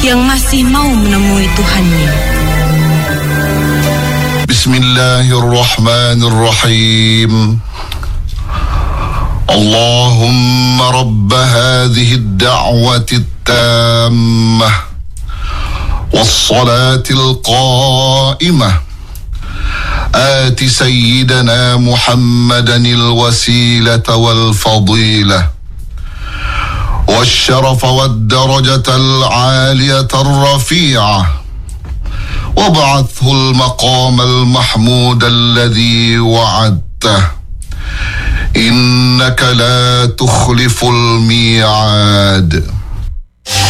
yang masih mau menemui Tuhannya. Bismillahirrahmanirrahim. Allahumma rabb hadhihi ad-da'wati at-tammah was-salati al-qa'imah ati sayyidana Muhammadan al-wasilata wal-fadilah والشرف والدرجة العالية الرفيعة وابعثه المقام المحمود الذي وعدته إنك لا تخلف الميعاد.